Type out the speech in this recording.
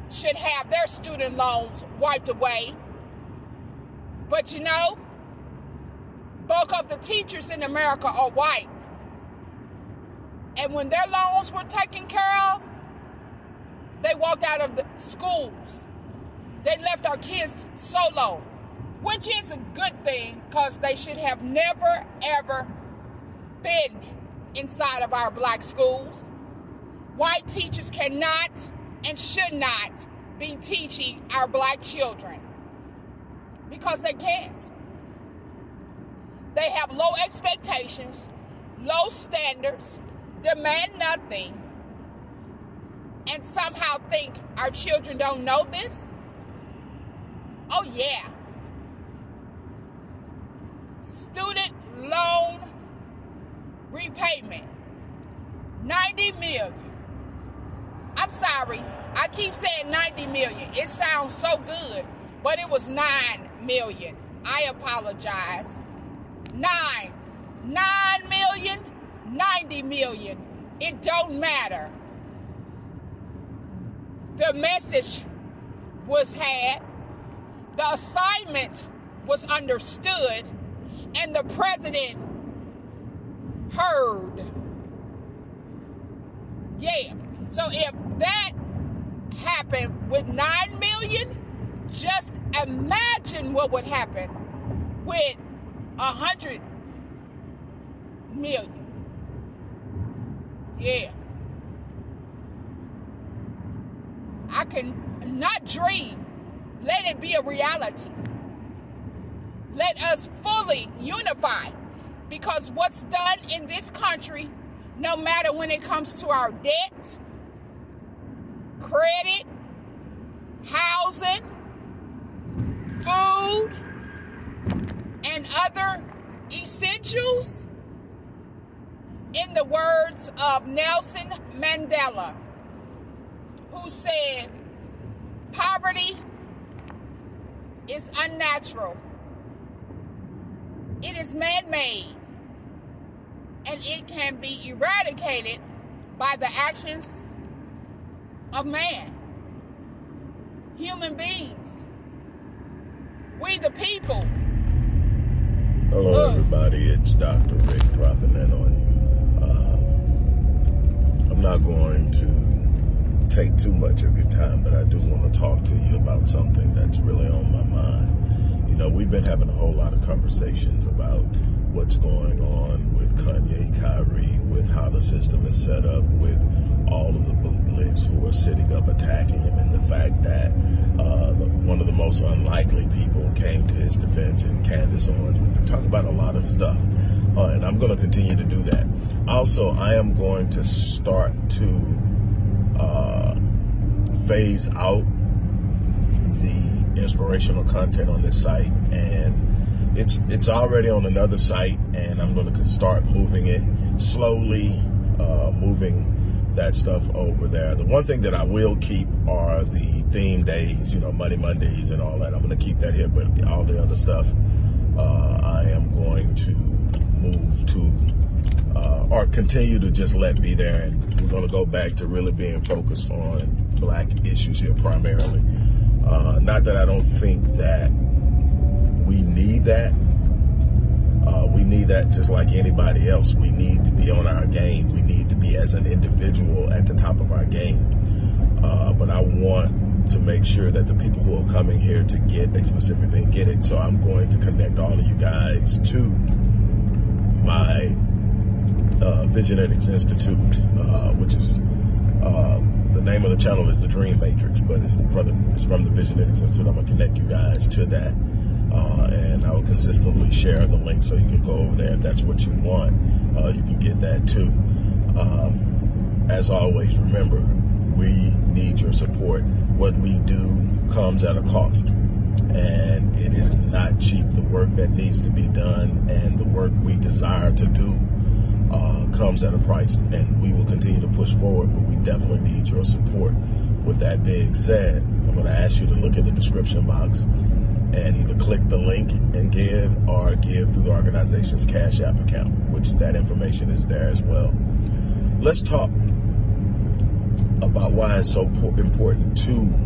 should have their student loans wiped away. But you know, bulk of the teachers in America are white. And when their loans were taken care of, they walked out of the schools. They left our kids solo, which is a good thing because they should have never, ever been inside of our black schools. White teachers cannot and should not be teaching our black children because they can't. They have low expectations, low standards, demand nothing, and somehow think our children don't know this? Oh yeah. Student loan repayment, $90 million. I'm sorry, I keep saying $90 million. It sounds so good, but it was $9 million. I apologize. $9 million, $90 million. It don't matter. The message was had, the assignment was understood, and the president heard. Yeah. So if that happened with $9 million, just imagine what would happen with $100 million. Yeah. I can not dream. Let it be a reality. Let us fully unify, because what's done in this country, no matter when it comes to our debt, credit, housing, food, and other essentials, in the words of Nelson Mandela, who said, poverty is unnatural. It is man-made, and it can be eradicated by the actions of man, human beings, we the people. Hello everybody, it's Dr. Rick dropping in on you. I'm not going to take too much of your time, but I do want to talk to you about something that's really on my mind. You know, we've been having a whole lot of conversations about what's going on with Kanye, Kyrie, with how the system is set up, with all of the bootlegs who are sitting up attacking him, and the fact that one of the most unlikely people came to his defense in Candace Owens. We've been talking about a lot of stuff, and I'm going to continue to do that. Also, I am going to start to phase out the inspirational content on this site, and it's already on another site, and I'm going to start moving it slowly, moving that stuff over there. The one thing that I will keep are the theme days, you know, Money Mondays and all that. I'm going to keep that here, but all the other stuff I am going to move to or continue to just let be there, and we're going to go back to really being focused on black issues here primarily. Not that I don't think that we need that. We need that just like anybody else. We need to be on our game. We need to be, as an individual, at the top of our game. But I want to make sure that the people who are coming here to get a specific thing get it. So I'm going to connect all of you guys to my Visionetics Institute, which is the name of the channel is The Dream Matrix, but it's from the Visionetics Institute. I'm going to connect you guys to that. And I'll consistently share the link so you can go over there if that's what you want. You can get that too. As always, remember, we need your support. What we do comes at a cost, and it is not cheap. The work that needs to be done and the work we desire to do comes at a price, and we will continue to push forward, but we definitely need your support. With that being said, I'm going to ask you to look in the description box and either click the link and give, or give through the organization's Cash App account, which that information is there as well. Let's talk about why it's so important to